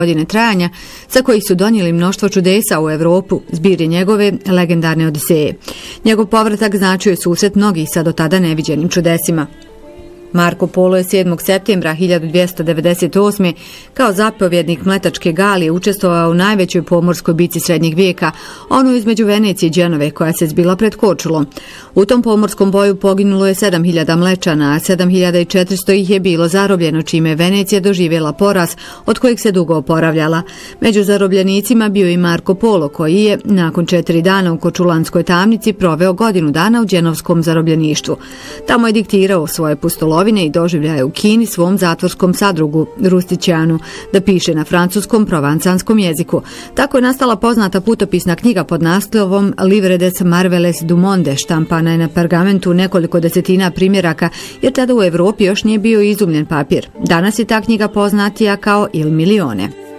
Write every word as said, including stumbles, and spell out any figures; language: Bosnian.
godine trajanja, za kojih su donijeli mnoštvo čudesa u Europu, zbir je njegove legendarne Odiseje. Njegov povratak značio je susret mnogih sa do tada neviđenim čudesima. Marko Polo je sedmog septembra hiljadu dvjesto devedeset osme kao zapovjednik mletačke galije učestvovao u najvećoj pomorskoj bici srednjeg vijeka, onu između Venecije i Dženove koja se zbila pred Korčulom. U tom pomorskom boju poginulo je sedam hiljada mlečana, a sedam hiljada četiristo ih je bilo zarobljeno, čime je Venecija doživjela poraz od kojeg se dugo oporavljala. Među zarobljenicima bio i Marko Polo, koji je nakon četiri dana u Korčulanskoj tamnici proveo godinu dana u dženovskom zarobljeništvu. Tamo je diktirao svoje pustolovine i doživljaje u Kini svom zatvorskom sadrugu Rustićanu da piše na francuskom provancanskom jeziku. Tako je nastala poznata putopisna knjiga pod naslovom Livre des Marveles du Monde, štampana je na pergamentu nekoliko desetina primjeraka, jer tada u Evropi još nije bio izumljen papir. Danas je ta knjiga poznatija kao Il Milione.